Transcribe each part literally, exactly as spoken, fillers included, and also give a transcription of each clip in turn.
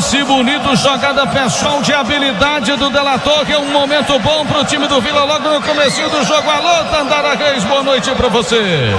Lance bonito, jogada pessoal de habilidade do Delator, que é um momento bom pro time do Vila logo no comecinho do jogo. Alô, Tandara Reis, boa noite pra você.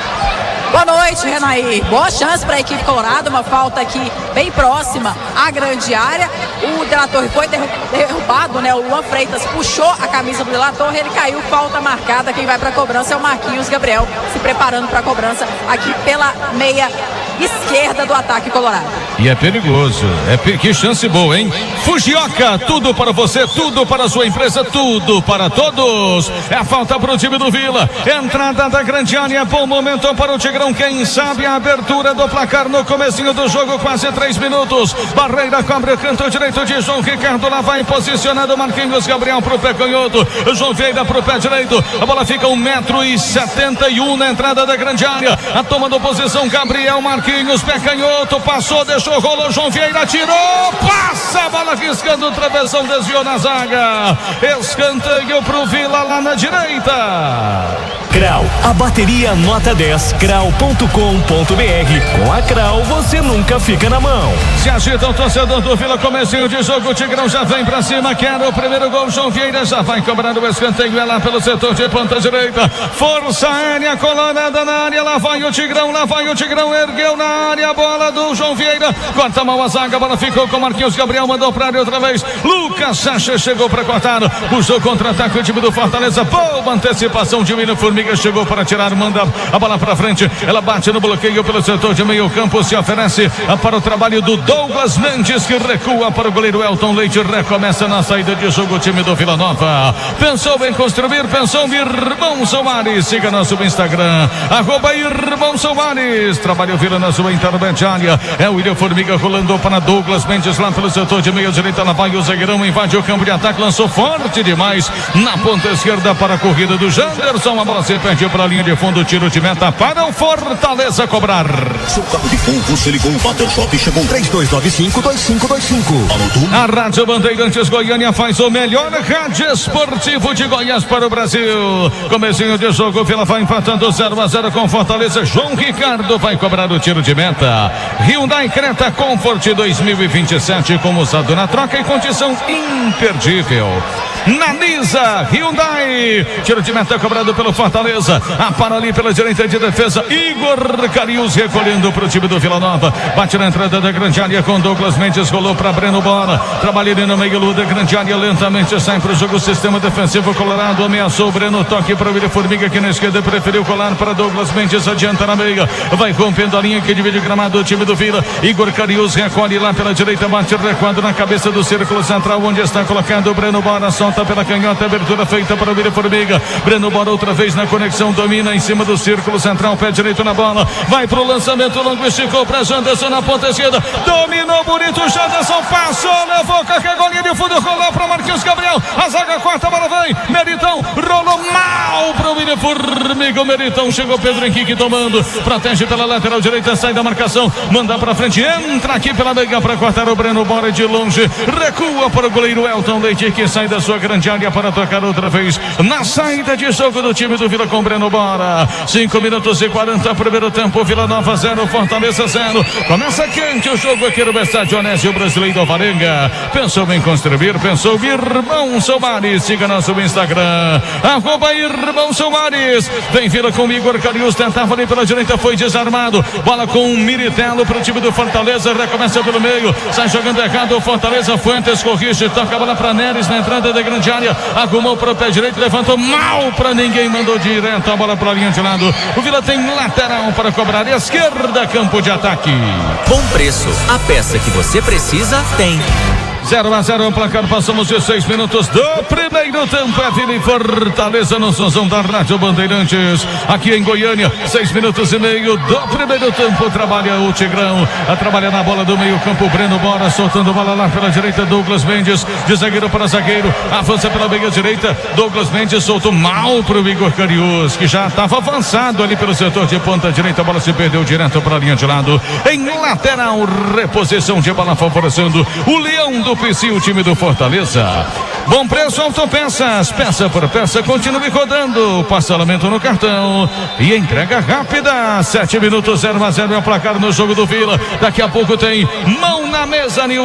Boa noite, Renaí. Boa chance para a equipe colorada, uma falta aqui bem próxima à grande área. O Delator foi derrubado, né? O Luan Freitas puxou a camisa do Delator, ele caiu, falta marcada. Quem vai para a cobrança é o Marquinhos Gabriel, se preparando para a cobrança aqui pela meia esquerda do ataque colorado. E é perigoso, é pe... que chance boa, hein? Fujioka, tudo para você, tudo para a sua empresa, tudo para todos. É a falta para o time do Vila. Entrada da grande área, bom momento para o Tigrão. Quem sabe a abertura do placar no comecinho do jogo, quase três minutos. Barreira cobre o canto direito de João Ricardo. Lá vai posicionado Marquinhos Gabriel pro pé canhoto. João Vieira pro pé direito. A bola fica um metro e setenta e um na entrada da grande área. A toma da posição, Gabriel Marquinhos, pé canhoto, passou, deixou, rolou, João Vieira tirou, passa a bola riscando o travessão, desviou na zaga. Escanteio pro Vila lá na direita. Crau, a bateria nota dez, crau ponto com ponto br. Com a Crau você nunca fica na mão. Se agita o torcedor do Vila, comecinho de jogo, o Tigrão já vem pra cima, quer o primeiro gol, João Vieira já vai cobrando o escanteio, é lá pelo setor de ponta direita, força aérea colorada na área, lá vai o Tigrão, lá vai o Tigrão, ergueu na área, a bola do João Vieira, corta mal a zaga, a bola ficou com Marquinhos Gabriel, mandou pra área outra vez, Lucas Sacha chegou pra cortar, puxou contra-ataque o time do Fortaleza, boa antecipação de William Formiga, chegou para tirar, manda a bola pra frente, ela bate no bloqueio pelo setor de meio campo, se oferece para o trabalho do Douglas Mendes, que recua para o goleiro Elton Leite, recomeça na saída de jogo o time do Vila Nova. Pensou em construir, pensou em Irmão Soares, siga nosso Instagram, arroba Irmão Soares, trabalha o Vila na sua intermediária, é o William Formiga rolando para Douglas Mendes lá pelo setor de meio direita, lá vai o zagueirão, invade o campo de ataque, lançou forte demais na ponta esquerda para a corrida do Janderson, a bola se perde para a linha de fundo, tiro de meta para o Fortaleza cobrar. Seu carro de fogo, se ligou, o Bater Shop chegou. Três dois nove cinco, dois cinco dois cinco. A Rádio Bandeirantes Goiânia faz o melhor rádio esportivo de Goiás para o Brasil. Comecinho de jogo, Vila vai empatando zero a zero com Fortaleza. João Ricardo vai cobrar o tiro de meta. Hyundai Creta Comfort dois mil e vinte e sete com usado na troca e condição imperdível. Na Nisa, Hyundai, tiro de meta cobrado pelo Fortaleza, a para ali pela direita de defesa, Igor Carius recolhendo para o time do Vila Nova, bate na entrada da grande área com Douglas Mendes, rolou para Breno Bora, trabalha ali no meio da grande área, lentamente sai para o jogo, sistema defensivo colorado, ameaçou Breno, toque para o William Formiga que na esquerda preferiu colar para Douglas Mendes, adianta na meia, vai rompendo a linha que divide o gramado, o time do Vila, Igor Carius recolhe lá pela direita, bate recuado na cabeça do círculo central, onde está colocado o Breno Bora, solta pela canhota, abertura feita para o William Formiga, Breno Bora outra vez na conexão, domina em cima do círculo central, pé direito na bola, vai pro lançamento longo, esticou para Janderson na ponta esquerda, dominou bonito, Janderson passou, levou, carregou linha de fundo, rolou para Marquinhos Gabriel, a zaga corta, a bola vem, Meritão, rolou mal pro William Formiga, o Meritão chegou, Pedro Henrique tomando, protege pela lateral direita, sai da marcação, manda pra frente, entra aqui pela meia para cortar o Breno Bora de longe, recua para o goleiro Elton Leite, que sai da sua grande área para tocar outra vez, na saída de jogo do time do Vila com Breno Bora, cinco minutos e quarenta, primeiro tempo, Vila Nova zero, Fortaleza zero, começa quente o jogo aqui no Estádio Onésio Brasileiro Alvarenga, pensou em construir, pensou Irmão Soares, siga nosso Instagram, arroba Irmão Soares, vem Vila com Igor Carius, tentava ali pela direita, foi desarmado, bola com o Miritello para o time do Fortaleza, recomeça pelo meio, sai jogando errado o Fortaleza, Fuentes corrige, toca a bola para Neres na entrada da grande área, arrumou para o pé direito, levantou mal para ninguém, mandou direto a bola para a linha de lado, o Vila tem lateral para cobrar, esquerda, campo de ataque. Bom preço, a peça que você precisa tem. zero a zero, placar, passamos de seis minutos do primeiro tempo, é Vila e Fortaleza no som da Rádio Bandeirantes, aqui em Goiânia, seis minutos e meio do primeiro tempo, trabalha o Tigrão, a trabalha na bola do meio campo, Breno Bora, soltando bola lá pela direita, Douglas Mendes, de zagueiro para zagueiro, avança pela meia direita, Douglas Mendes soltou mal para o Igor Carius, que já estava avançado ali pelo setor de ponta direita, a bola se perdeu direto para a linha de lado, em lateral, reposição de bola favorecendo o Leão do P C, o time do Fortaleza. Bom preço, autopeças, peça por peça, continue rodando, parcelamento no cartão e entrega rápida, sete minutos, zero a zero é o placar no jogo do Vila, daqui a pouco tem mão na mesa, Nil.